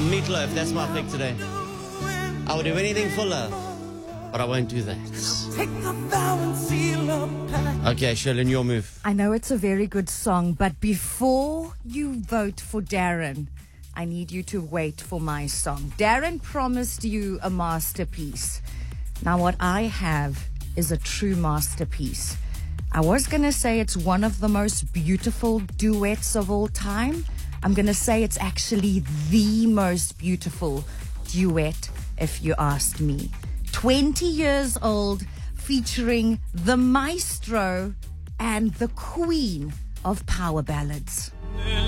Meatloaf, that's my pick today. I would do anything for love, but I won't do that. Okay, Sherlyn, your move. I know it's a very good song, but before you vote for Darren, I need you to wait for my song. Darren promised you a masterpiece. Now what I have is a true masterpiece. I was going to say it's one of the most beautiful duets of all time. I'm going to say it's actually the most beautiful duet, if you ask me. 20 years old, featuring the maestro and the queen of power ballads.